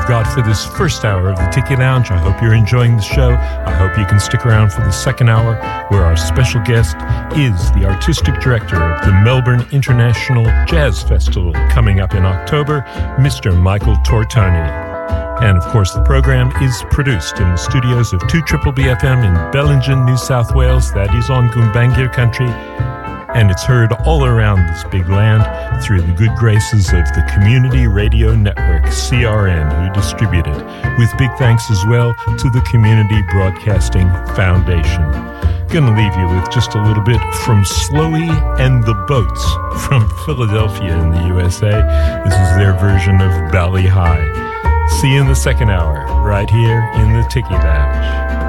got for this first hour of the Tiki Lounge. I hope you're enjoying the show. I hope you can stick around for the second hour, where our special guest is the artistic director of the Melbourne International Jazz Festival coming up in October, Mr. Michael Tortoni. And of course, the program is produced in the studios of 2BBFM in Bellingen, New South Wales. That is on Gumbaynggirr country. And it's heard all around this big land through the good graces of the Community Radio Network, CRN, who distribute it, with big thanks as well to the Community Broadcasting Foundation. Gonna leave you with just a little bit from Slowey and the Boats from Philadelphia in the USA. This is their version of Bali High. See you in the second hour, right here in the Tiki Lounge.